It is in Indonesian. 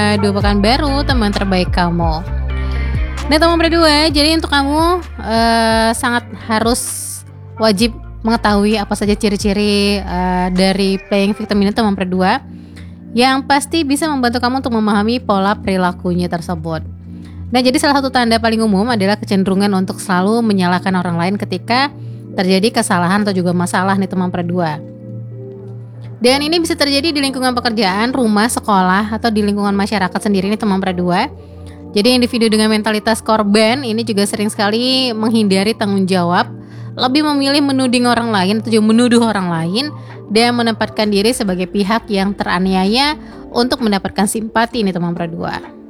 Dua Pekanbaru, teman terbaik kamu. Nah teman berdua, jadi untuk kamu sangat harus wajib mengetahui apa saja ciri-ciri dari playing victim ini teman berdua, yang pasti bisa membantu kamu untuk memahami pola perilakunya tersebut. Nah jadi salah satu tanda paling umum adalah kecenderungan untuk selalu menyalahkan orang lain ketika terjadi kesalahan atau juga masalah nih teman berdua. Dan ini bisa terjadi di lingkungan pekerjaan, rumah, sekolah, atau di lingkungan masyarakat sendiri nih teman berdua. Jadi individu dengan mentalitas korban ini juga sering sekali menghindari tanggung jawab, lebih memilih menuding orang lain atau juga menuduh orang lain, dan menempatkan diri sebagai pihak yang teraniaya untuk mendapatkan simpati nih teman berdua.